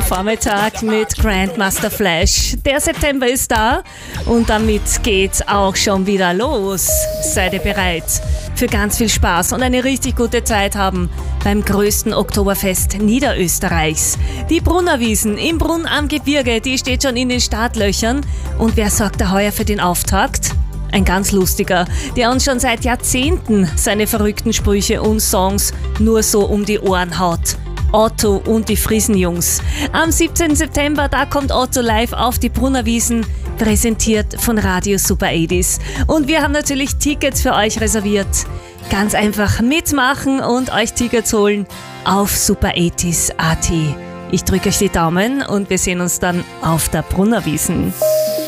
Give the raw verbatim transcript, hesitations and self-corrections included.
Vormittag mit Grandmaster Flash. Der September ist da und damit geht's auch schon wieder los. Seid ihr bereit für ganz viel Spaß und eine richtig gute Zeit haben beim größten Oktoberfest Niederösterreichs. Die Brunnerwiesen im Brunn am Gebirge, die steht schon in den Startlöchern. Und wer sorgt da heuer für den Auftakt? Ein ganz lustiger, der uns schon seit Jahrzehnten seine verrückten Sprüche und Songs nur so um die Ohren haut. Otto und die Friesenjungs. Am siebzehnten September, da kommt Otto live auf die Brunnerwiesen, präsentiert von Radio Super achtziger. Und wir haben natürlich Tickets für euch reserviert. Ganz einfach mitmachen und euch Tickets holen auf super achtziger punkt at. Ich drücke euch die Daumen und wir sehen uns dann auf der Brunnerwiesen.